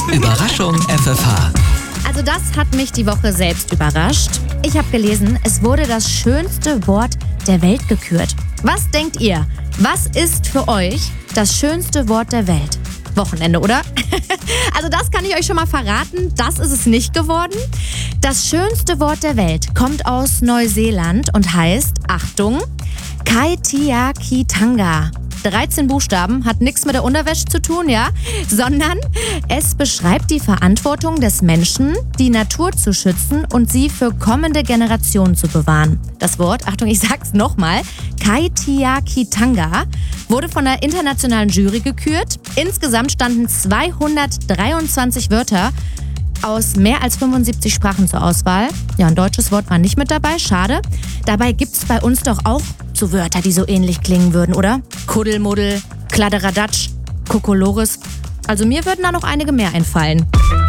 Überraschung FFH. Also das hat mich die Woche selbst überrascht. Ich habe gelesen, es wurde das schönste Wort der Welt gekürt. Was denkt ihr? Was ist für euch das schönste Wort der Welt? Wochenende, oder? Also das kann ich euch schon mal verraten, das ist es nicht geworden. Das schönste Wort der Welt kommt aus Neuseeland und heißt, Achtung, Kaitiakitanga. 13 Buchstaben, hat nichts mit der Unterwäsche zu tun, ja? Sondern es beschreibt die Verantwortung des Menschen, die Natur zu schützen und sie für kommende Generationen zu bewahren. Das Wort, Achtung, ich sag's nochmal, Kaitiakitanga, wurde von der internationalen Jury gekürt. Insgesamt standen 223 Wörter aus mehr als 75 Sprachen zur Auswahl. Ja, ein deutsches Wort war nicht mit dabei, schade. Dabei gibt's bei uns doch auch so Wörter, die so ähnlich klingen würden, oder? Kuddelmuddel, Kladderadatsch, Kokolores. Also mir würden da noch einige mehr einfallen.